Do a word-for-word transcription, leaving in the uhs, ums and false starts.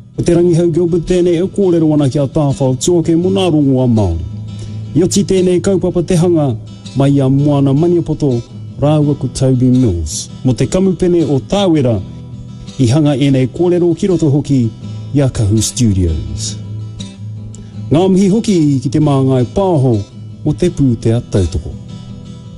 O te rangi hau gilbert tēnei e kōrero ana ki a tāwhao tua ke mona rongo a Māori. I oti tēnei kaupapa te hanga mai a Moana Maniapoto rāua ko Toby Mills. Mo te kamupene o Tāwera i hanga enei kōrero ki roto hoki i a Kahu Studios. Ngā mihi hoki ki te māngai pāho mo te pū te a tautoko.